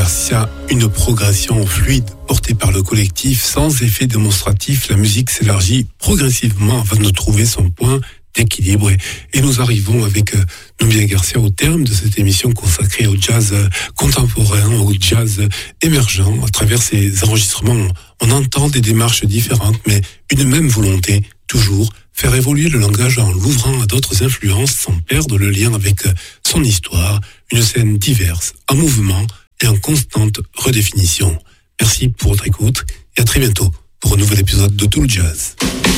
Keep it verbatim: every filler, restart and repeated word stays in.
Garcia, une progression fluide portée par le collectif sans effet démonstratif. La musique s'élargit progressivement avant de trouver son point d'équilibre. Et, et nous arrivons avec euh, Nubia Garcia au terme de cette émission consacrée au jazz euh, contemporain, au jazz émergent. À travers ces enregistrements, on, on entend des démarches différentes, mais une même volonté, toujours faire évoluer le langage en l'ouvrant à d'autres influences sans perdre le lien avec euh, son histoire. Une scène diverse, en mouvement et en constante redéfinition. Merci pour votre écoute et à très bientôt pour un nouvel épisode de Tout le Jazz.